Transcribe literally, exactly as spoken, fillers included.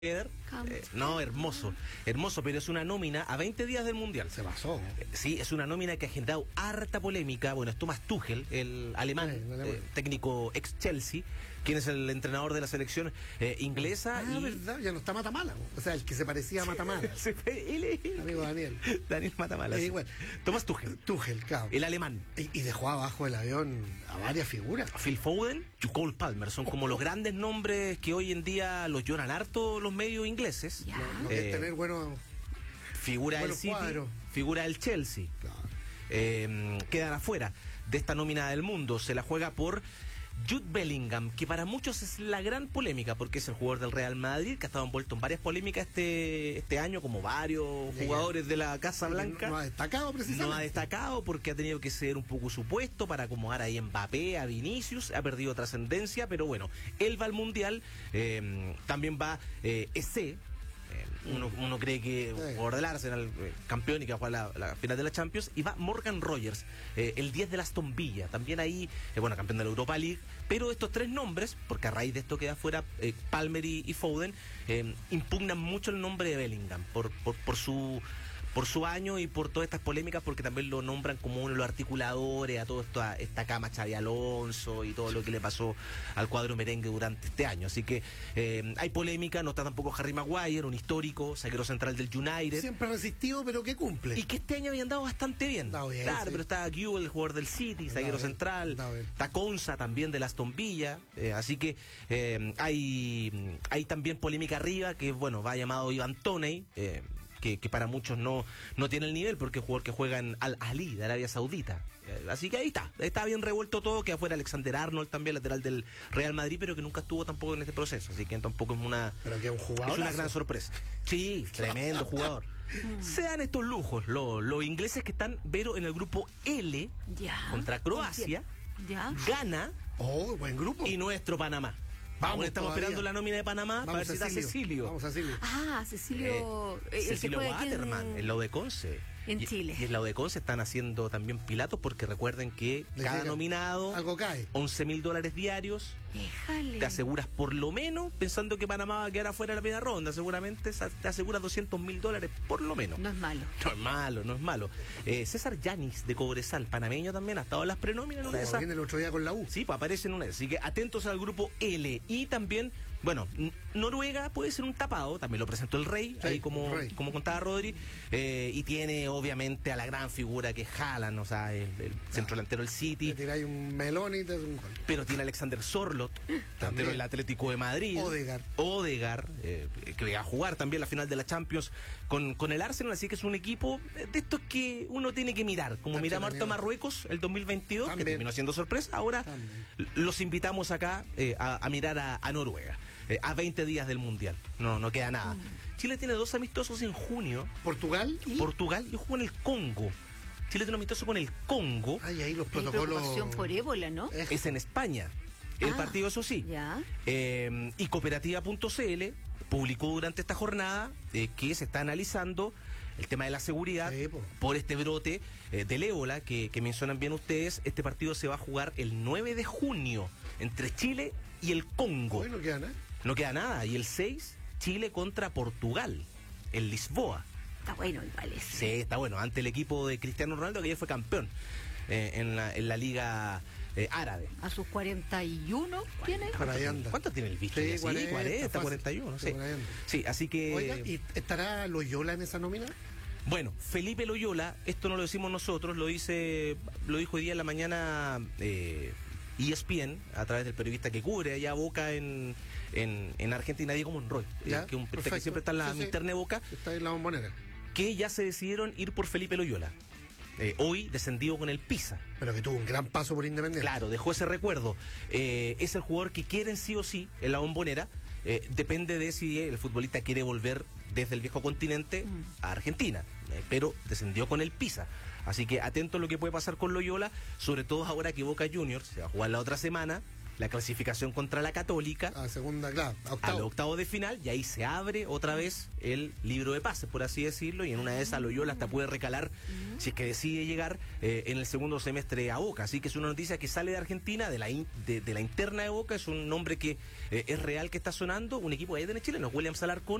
Eh, no, hermoso, hermoso, pero es una nómina a veinte días del Mundial. Se pasó. Eh, sí, es una nómina que ha generado harta polémica. Bueno, es Thomas Tuchel, el alemán, Sí, el alemán. Eh, técnico ex Chelsea, quien es el entrenador de la selección eh, inglesa. Ah, y... verdad, ya no está Matamala. O sea, el que se parecía a Matamala. Se fue, él es- Amigo Daniel. Daniel Matamala. Eh, sí. igual. Thomas Tuchel, Tuchel, claro. el alemán. Y, y dejó abajo del avión a varias figuras. Phil Foden y Cole Palmer son como los grandes nombres que hoy en día los lloran harto los medios ingleses. Ya. Lo que Eh, es tener buenos. Figura del buenos City, cuadros. figura del Chelsea. Claro. Eh, quedan afuera de esta nómina del mundo. Se la juega por Jude Bellingham, que para muchos es la gran polémica porque es el jugador del Real Madrid, que ha estado envuelto en varias polémicas este, este año, como varios Ya, jugadores de la Casa Blanca. No, no ha destacado precisamente. No ha destacado porque ha tenido que ser un poco su puesto para acomodar ahí a Mbappé, a Vinicius, ha perdido trascendencia, pero bueno, él va al Mundial, eh, también va eh, Eze. Eh, Uno, uno cree que Sí. jugador del Arsenal, eh, campeón y que va a jugar la, la final de la Champions, y va Morgan Rogers, eh, el diez de Aston Villa, también ahí, eh, bueno, campeón de la Europa League, pero estos tres nombres, porque a raíz de esto queda fuera eh, Palmer y, y Foden, eh, impugnan mucho el nombre de Bellingham, por, por, por su... por su año y por todas estas polémicas, porque también lo nombran como uno de los articuladores a toda esta, esta cama Xabi Alonso y todo lo que le pasó al cuadro merengue durante este año. Así que eh, hay polémica, no está tampoco Harry Maguire, un histórico, zaguero central del United. Siempre resistido, pero que cumple. Y que este año habían dado bastante bien. Andado bien, claro, sí. pero está Guiu, el jugador del City, Andado zaguero bien, central. andado bien. Está Konsa también del Aston Villa. Eh, así que eh, hay, hay también polémica arriba, que bueno, va llamado Ivan Toney. Eh, Que, que para muchos no, no tiene el nivel porque es jugador que juega en Al-Ahly de Arabia Saudita. Eh, Así que ahí está, está bien revuelto todo, que afuera Alexander Arnold también, lateral del Real Madrid, pero que nunca estuvo tampoco en este proceso, así que tampoco es una, Pero que es un jugador. es una gran sorpresa. Sí, tremendo jugador. Se dan estos lujos, los, los ingleses que están, Vero, en el grupo L Ya. contra Croacia, Ya. Ghana Oh, buen grupo. y nuestro Panamá. Vamos Aún estamos todavía. esperando la nómina de Panamá para ver Vamos si a está Cecilio. Cecilio. Vamos a Cecilio. Ah, Cecilio. Eh, el que Cecilio juega aquí en- Waterman, en la U de Conce. en Y- Chile. Y en la U de Conce están haciendo también pilatos porque recuerden que Le cada llega- nominado, algo cae. once mil dólares diarios, Déjale. te aseguras por lo menos, pensando que Panamá va a quedar afuera de la primera ronda, seguramente sa- te aseguras doscientos mil dólares por lo menos. No es malo. No es malo, no es malo. Eh, César Yanis de Cobresal, panameño también, ha estado en las prenóminas en una de Como esas. viene el otro día con la U. Sí, pues aparece en una. Así que atentos al grupo L. Y también, bueno, N- Noruega puede ser un tapado, también lo presentó el Rey, Sí, ahí como, Rey. como contaba Rodri. Eh, y tiene obviamente a la gran figura que es Haaland, o sea, el, el centro delantero del Te City. tiráis un melón y te das un gol. Pero tiene a Alexander Sorloth, delantero del Atlético de Madrid. Odegaard. Odegaard, eh, que va a jugar también la final de la Champions con, con el Arsenal. Así que es un equipo de estos que uno tiene que mirar. Como Está miramos harto a entretenido. Marruecos el dos mil veintidós, También. que terminó siendo sorpresa. Ahora También. los invitamos acá eh, a, a mirar a, a Noruega. eh, a veinte días del Mundial. No, no queda nada. Chile tiene dos amistosos en junio. Portugal y. Portugal y jugó en el Congo. Chile tiene un amistoso con el Congo. Ay, ahí los Hay protocolos. preocupación por ébola, ¿no? Eh, Es en España. El Ah, partido, eso sí. Ya. Eh, y cooperativa punto c l publicó durante esta jornada eh, que se está analizando el tema de la seguridad Sí, po. por este brote eh, del ébola que, que mencionan bien ustedes. Este partido se va a jugar el nueve de junio entre Chile y el Congo. Bueno, queda nada. No queda nada. Y el seis, Chile contra Portugal, en Lisboa. Está bueno igual ese. Sí, está bueno. Ante el equipo de Cristiano Ronaldo, que ya fue campeón eh, en, la, en la liga eh, árabe. A sus cuarenta y uno tiene. Por ahí anda. ¿Cuánto tiene el bicho? Sí, ya? Sí, cuarenta, cuarenta, fácil. cuarenta y uno, Sí, sí. por ahí anda. Sí, así que... Oiga, ¿y estará Loyola en esa nómina? Bueno, Felipe Loyola, esto no lo decimos nosotros, lo dice, lo dijo hoy día en la mañana eh, E S P N, a través del periodista que cubre allá Boca en, en, en Argentina, Diego Monroy, eh, Ya, que un periodista que perfecto. siempre está en la Sí, sí. interna de Boca, Está en la bombonera. que ya se decidieron ir por Felipe Loyola. Eh, hoy descendido con el Pisa. Pero que tuvo un gran paso por Independiente. Claro, dejó ese recuerdo. Eh, es el jugador que quieren sí o sí en la bombonera. Eh, depende de si el futbolista quiere volver desde el viejo continente a Argentina. Eh, pero descendió con el Pisa. Así que atento a lo que puede pasar con Loyola, sobre todo ahora que Boca Juniors se va a jugar la otra semana la clasificación contra la Católica A segunda, claro, a a octavo. los octavos de final, y ahí se abre otra vez el libro de pases, por así decirlo, y en una de esas Loyola hasta puede recalar, si es que decide llegar eh, en el segundo semestre a Boca. Así que es una noticia que sale de Argentina, de la in- de, de la interna de Boca, es un nombre que eh, es real, que está sonando, un equipo ahí de Chile, no es Williams Alarcón,